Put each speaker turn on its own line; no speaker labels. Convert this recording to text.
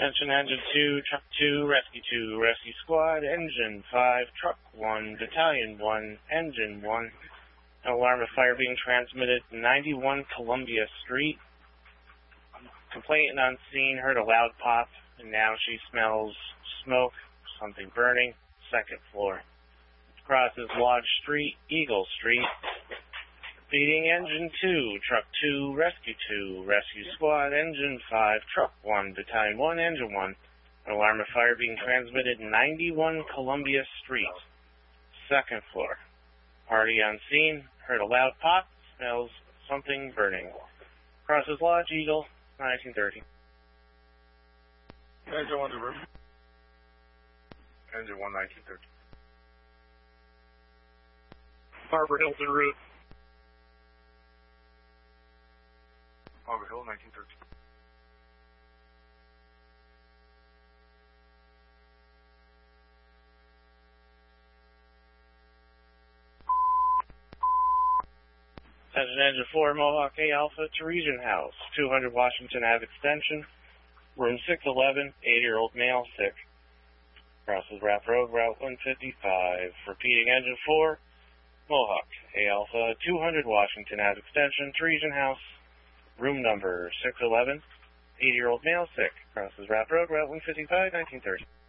Attention Engine 2, Truck 2, Rescue Squad, Engine 5, Truck 1, Battalion 1, Engine 1. An alarm of fire being transmitted 91 Columbia Street. Complainant on scene heard a loud pop, and now she smells smoke, something burning, second floor. Crosses Lodge Street, Eagle Street. Repeating Engine 2, Truck 2, Rescue Squad, Engine 5, Truck 1, Battalion 1, Engine 1. An alarm of fire being transmitted 91 Columbia Street, second floor. Party on scene, heard a loud pop, smells something burning. Crosses Lodge, Eagle, 1930.
Engine 1 to route.
Engine 1, 1930.
Harbor Hill to route.
Harbor Hill, 1930.
Attention Engine 4, Mohawk A Alpha to Region House, 200 Washington Ave Extension, room 611, 80-year-old male, sick. Crosses Raft Road, Route 155. Repeating Engine 4, Mohawk A Alpha, 200 Washington Ave Extension to Region House, room number 611, 80-year-old male, sick. Crosses Raft Road, Route 155, 1930.